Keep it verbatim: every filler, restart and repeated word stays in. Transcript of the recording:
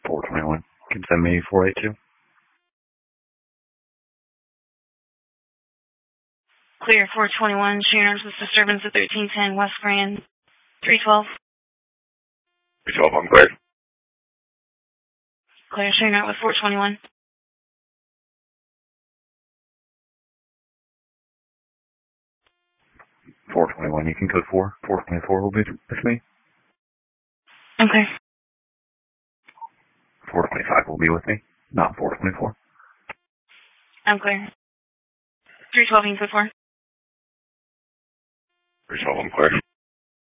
four twenty-one. Can send me four eight two. Clear four twenty-one. Sharing with disturbance at thirteen ten West Grand. three twelve. three twelve, I'm clear. Clear, sharing out with four twenty-one. four twenty-one, you can code four. four twenty-four will be with me. Okay. four twenty-five will be with me, not four twenty-four. I'm clear. three twelve, you can code four. three twelve, I'm clear.